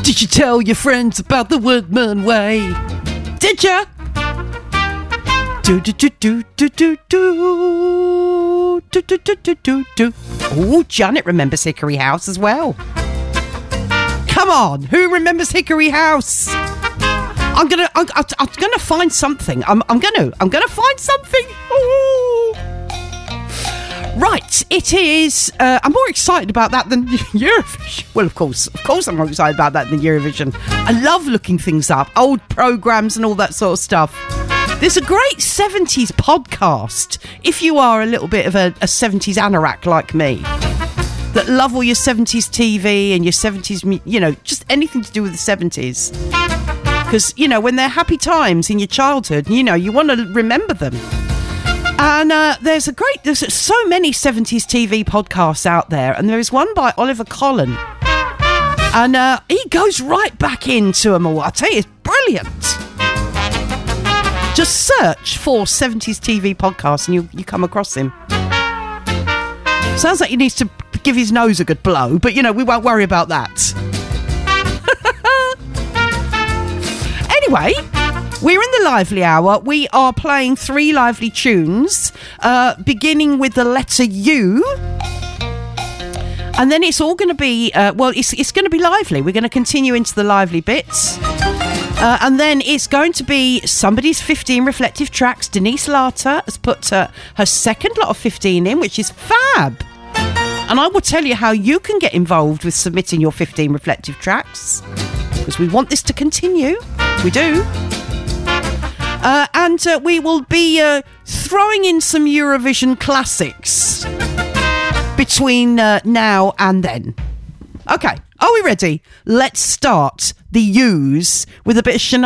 Did you tell your friends about the Woodman Way? Did ya? Do do do do do do do do do do do do do. Oh, Janet remembers Hickory House as well. Come on, who remembers Hickory House? I'm gonna find something. I'm gonna find something. Ooh. Right, it is. I'm more excited about that than Eurovision. Well, of course, I'm more excited about that than Eurovision. I love looking things up, old programmes and all that sort of stuff. There's a great 70s podcast, if you are a little bit of a 70s anorak like me, that love all your 70s TV and your 70s, just anything to do with the 70s. Because, when they're happy times in your childhood, you want to remember them. And there's so many 70s TV podcasts out there, and there is one by Oliver Collin. And he goes right back into them all. I tell you, it's brilliant. Just search for 70s TV podcasts and you come across him. Sounds like he needs to give his nose a good blow, but, we won't worry about that. Anyway, we're in the lively hour. We are playing 3 lively tunes, beginning with the letter U. And then it's all going to be, it's going to be lively. We're going to continue into the lively bits. And then it's going to be somebody's 15 reflective tracks. Denise Latta has put her second lot of 15 in, which is fab. And I will tell you how you can get involved with submitting your 15 reflective tracks, because we want this to continue. We do. And we will be throwing in some Eurovision classics between now and then. Okay, are we ready? Let's start the U's with a bit of Shania